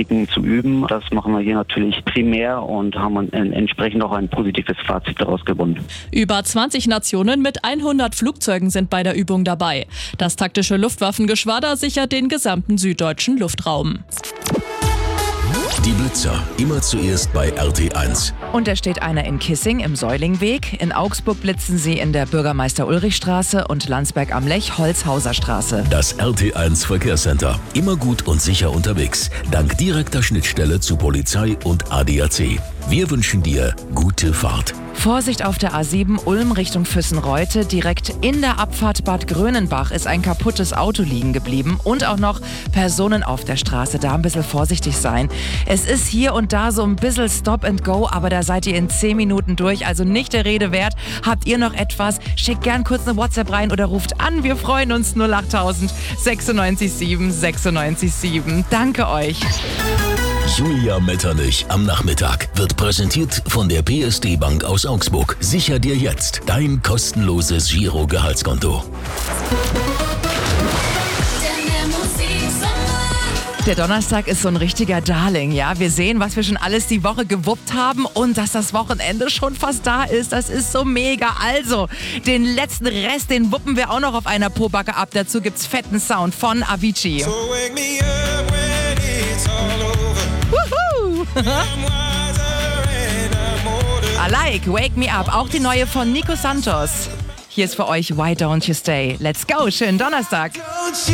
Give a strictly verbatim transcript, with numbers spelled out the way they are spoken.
Praktiken zu üben. Das machen wir hier natürlich primär und haben ein, entsprechend auch ein positives Fazit daraus gewonnen. Über zwanzig Nationen mit hundert Flugzeugen sind bei der Übung dabei. Das taktische Luftwaffengeschwader sichert den gesamten süddeutschen Luftraum. Die Blitzer, immer zuerst bei R T eins. Und da steht einer in Kissing im Säulingweg. In Augsburg blitzen sie in der Bürgermeister-Ulrich-Straße und Landsberg am Lech Holzhauser Straße. Das R T eins Verkehrscenter. Immer gut und sicher unterwegs. Dank direkter Schnittstelle zu Polizei und A D A C. Wir wünschen dir gute Fahrt. Vorsicht auf der A sieben Ulm Richtung Füssenreute. Direkt in der Abfahrt Bad Grönenbach ist ein kaputtes Auto liegen geblieben und auch noch Personen auf der Straße. Da ein bisschen vorsichtig sein. Es ist hier und da so ein bisschen Stop and Go, aber da seid ihr in zehn Minuten durch, also nicht der Rede wert. Habt ihr noch etwas? Schickt gern kurz eine WhatsApp rein oder ruft an. Wir freuen uns. null acht tausend sechsundneunzig sieben sechsundneunzig sieben. Danke euch. Julia Metternich am Nachmittag wird präsentiert von der P S D Bank aus Augsburg. Sicher dir jetzt dein kostenloses Giro-Gehaltskonto. Der Donnerstag ist so ein richtiger Darling, ja. Wir sehen, was wir schon alles die Woche gewuppt haben und dass das Wochenende schon fast da ist. Das ist so mega. Also, den letzten Rest, den wuppen wir auch noch auf einer Pobacke ab. Dazu gibt's fetten Sound von Avicii. So wake me up when it's all over. Wuhu! I like, Wake Me Up. Auch die neue von Nico Santos. Hier ist für euch Why Don't You Stay. Let's go, schönen Donnerstag.